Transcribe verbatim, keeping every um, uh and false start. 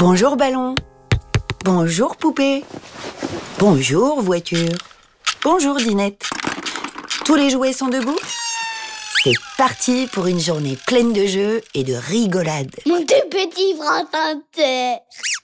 Bonjour ballon. Bonjour poupée. Bonjour voiture. Bonjour dinette. Tous les jouets sont debout? C'est parti pour une journée pleine de jeux et de rigolade. Mon tout petit bras